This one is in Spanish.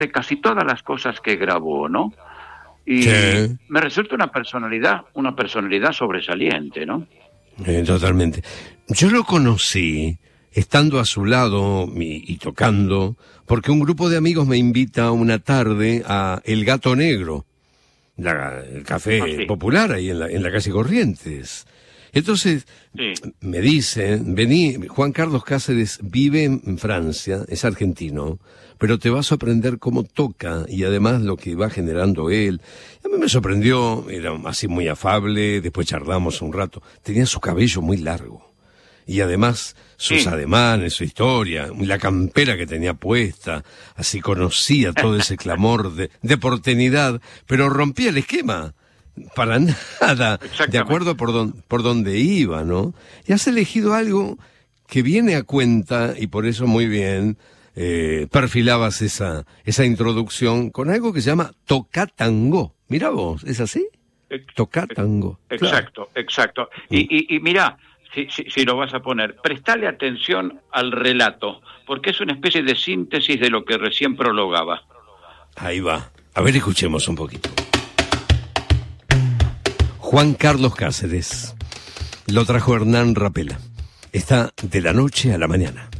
casi todas las cosas que grabó, ¿no? Y Sí. me resulta una personalidad sobresaliente, ¿no? Totalmente. Yo lo conocí estando a su lado y tocando, porque un grupo de amigos me invita una tarde a El Gato Negro, el café Sí. popular ahí en la calle Corrientes. Entonces, Sí. me dicen, vení, Juan Carlos Cáceres vive en Francia, es argentino, pero te va a sorprender cómo toca y además lo que va generando él. A mí me sorprendió, era así muy afable, después charlamos un rato, tenía su cabello muy largo. Y además sus Sí. ademanes, su historia, la campera que tenía puesta, así conocía todo ese clamor de porteñidad, pero rompía el esquema. Para nada, de acuerdo por donde iba, ¿no? Y has elegido algo que viene a cuenta, y por eso muy bien perfilabas esa introducción con algo que se llama Tocá Tango. Mirá vos, ¿es así? Tocá Tango. Exacto, Claro. exacto. Y mirá, si lo vas a poner, prestale atención al relato, porque es una especie de síntesis de lo que recién prologaba. Ahí va. A ver, escuchemos un poquito. Juan Carlos Cáceres. Lo trajo Hernán Rapela. Está de la noche a la mañana.